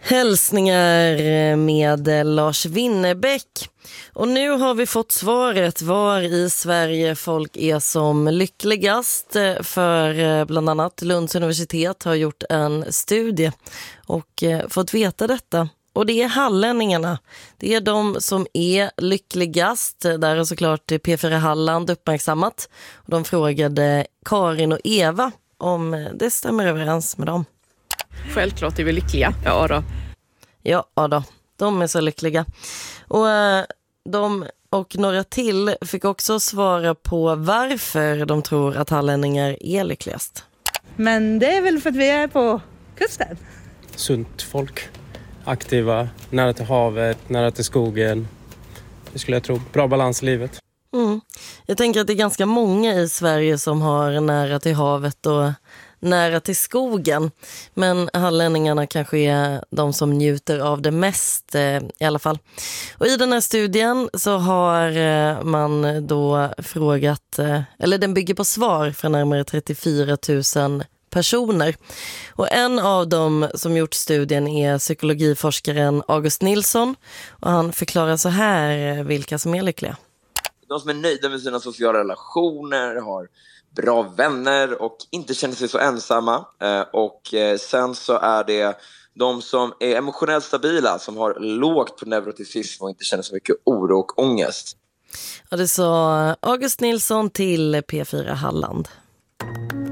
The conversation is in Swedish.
Hälsningar med Lars Winnerbäck. Och nu har vi fått svaret var i Sverige folk är som lyckligast, för bland annat Lunds universitet har gjort en studie och fått veta detta. Och det är hallänningarna. Det är de som är lyckligast. Där är såklart P4 Halland uppmärksammat. Och de frågade Karin och Eva om det stämmer överens med dem. Självklart är vi lyckliga. Ja då. Ja då, de är så lyckliga. Och de och några till fick också svara på varför de tror att hallänningar är lyckligast. Men det är väl för att vi är på kusten. Sunt folk. Aktiva, nära till havet, nära till skogen. Det skulle jag tro. Bra balans i livet. Jag tänker att det är ganska många i Sverige som har nära till havet och nära till skogen. Men hallänningarna kanske är de som njuter av det mest i alla fall. Och i den här studien så har man då frågat, eller den bygger på svar från närmare 34 000 personer. Och en av dem som gjort studien är psykologiforskaren August Nilsson. Och han förklarar så här vilka som är lyckliga. De som är nöjda med sina sociala relationer, har bra vänner och inte känner sig så ensamma. Och sen så är det de som är emotionellt stabila, som har lågt på neuroticism och inte känner så mycket oro och ångest. Och det sa August Nilsson till P4 Halland.